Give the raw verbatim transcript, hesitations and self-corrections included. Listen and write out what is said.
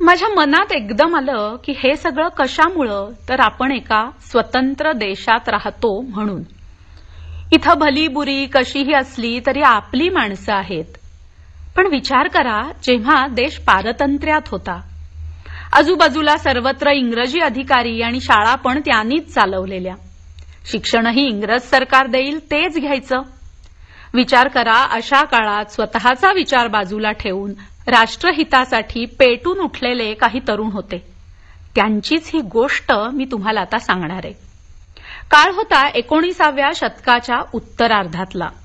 माझ्या मनात एकदम आलं की हे सगळं कशामुळं, तर आपण एका स्वतंत्र देशात राहतो म्हणून. इथं भली बुरी कशीही असली तरी आपली माणसं आहेत. पण विचार करा, जेव्हा देश पारतंत्र्यात होता, आजूबाजूला सर्वत्र इंग्रजी अधिकारी आणि शाळा पण त्यांनीच चालवलेल्या, शिक्षणही इंग्रज सरकार देईल तेच घ्यायचं. विचार करा, अशा काळात स्वतःचा विचार बाजूला ठेवून राष्ट्रहितासाठी पेटून उठलेले काही तरुण होते. त्यांचीच ही गोष्ट मी तुम्हाला आता सांगणार आहे. काळ होता एकोणीसाव्या शतकाच्या उत्तरार्धातला.